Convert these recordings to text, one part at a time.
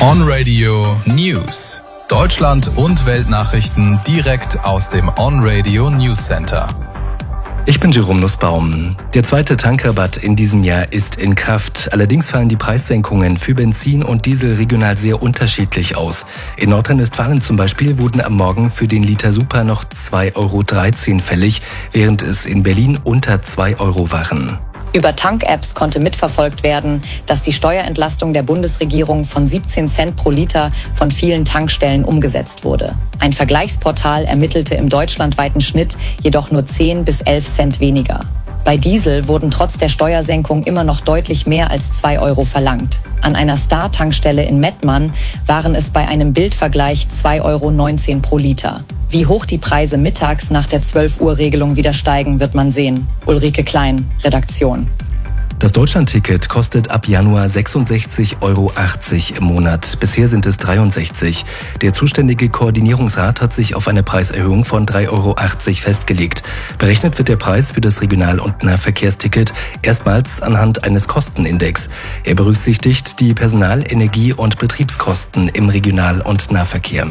On Radio News. Deutschland und Weltnachrichten direkt aus dem On Radio News Center. Ich bin Jerome Nussbaum. Der zweite Tankrabatt in diesem Jahr ist in Kraft. Allerdings fallen die Preissenkungen für Benzin und Diesel regional sehr unterschiedlich aus. In Nordrhein-Westfalen zum Beispiel wurden am Morgen für den Liter Super noch 2,13 € fällig, während es in Berlin unter 2 € waren. Über Tank-Apps konnte mitverfolgt werden, dass die Steuerentlastung der Bundesregierung von 17 Cent pro Liter von vielen Tankstellen umgesetzt wurde. Ein Vergleichsportal ermittelte im deutschlandweiten Schnitt jedoch nur 10 bis 11 Cent weniger. Bei Diesel wurden trotz der Steuersenkung immer noch deutlich mehr als 2 € verlangt. An einer Star-Tankstelle in Mettmann waren es bei einem Bildvergleich 2,19 € pro Liter. Wie hoch die Preise mittags nach der 12-Uhr-Regelung wieder steigen, wird man sehen. Ulrike Klein, Redaktion. Das Deutschlandticket kostet ab Januar 66,80 € im Monat. Bisher sind es 63. Der zuständige Koordinierungsrat hat sich auf eine Preiserhöhung von 3,80 € festgelegt. Berechnet wird der Preis für das Regional- und Nahverkehrsticket erstmals anhand eines Kostenindex. Er berücksichtigt die Personal-, Energie- und Betriebskosten im Regional- und Nahverkehr.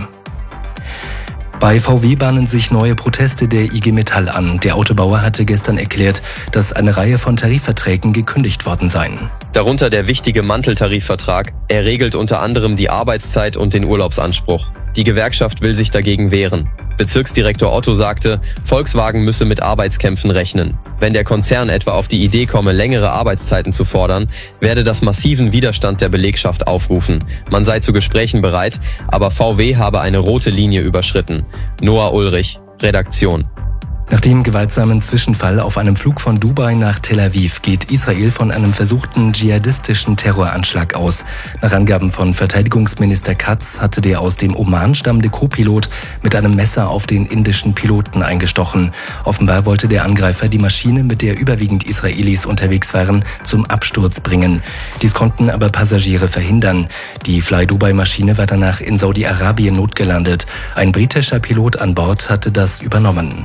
Bei VW bahnen sich neue Proteste der IG Metall an. Der Autobauer hatte gestern erklärt, dass eine Reihe von Tarifverträgen gekündigt worden seien. Darunter der wichtige Manteltarifvertrag. Er regelt unter anderem die Arbeitszeit und den Urlaubsanspruch. Die Gewerkschaft will sich dagegen wehren. Bezirksdirektor Otto sagte, Volkswagen müsse mit Arbeitskämpfen rechnen. Wenn der Konzern etwa auf die Idee komme, längere Arbeitszeiten zu fordern, werde das massiven Widerstand der Belegschaft aufrufen. Man sei zu Gesprächen bereit, aber VW habe eine rote Linie überschritten. Noah Ulrich, Redaktion. Nach dem gewaltsamen Zwischenfall auf einem Flug von Dubai nach Tel Aviv geht Israel von einem versuchten dschihadistischen Terroranschlag aus. Nach Angaben von Verteidigungsminister Katz hatte der aus dem Oman stammende Co-Pilot mit einem Messer auf den indischen Piloten eingestochen. Offenbar wollte der Angreifer die Maschine, mit der überwiegend Israelis unterwegs waren, zum Absturz bringen. Dies konnten aber Passagiere verhindern. Die Fly-Dubai-Maschine war danach in Saudi-Arabien notgelandet. Ein britischer Pilot an Bord hatte das übernommen.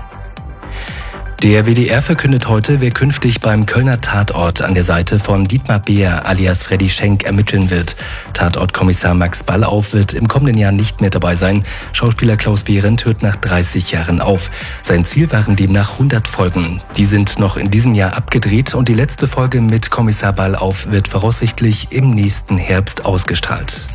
Der WDR verkündet heute, wer künftig beim Kölner Tatort an der Seite von Dietmar Beer alias Freddy Schenk ermitteln wird. Tatortkommissar Max Ballauf wird im kommenden Jahr nicht mehr dabei sein. Schauspieler Klaus Behrendt hört nach 30 Jahren auf. Sein Ziel waren demnach 100 Folgen. Die sind noch in diesem Jahr abgedreht und die letzte Folge mit Kommissar Ballauf wird voraussichtlich im nächsten Herbst ausgestrahlt.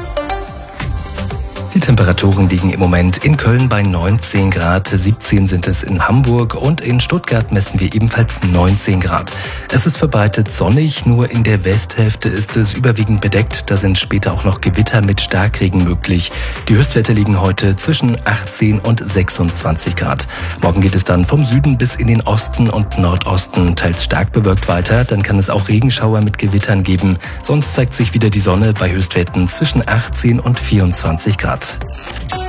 Die Temperaturen liegen im Moment in Köln bei 19 Grad, 17 sind es in Hamburg und in Stuttgart messen wir ebenfalls 19 Grad. Es ist verbreitet sonnig, nur in der Westhälfte ist es überwiegend bedeckt, da sind später auch noch Gewitter mit Starkregen möglich. Die Höchstwerte liegen heute zwischen 18 und 26 Grad. Morgen geht es dann vom Süden bis in den Osten und Nordosten teils stark bewölkt weiter, dann kann es auch Regenschauer mit Gewittern geben. Sonst zeigt sich wieder die Sonne bei Höchstwerten zwischen 18 und 24 Grad.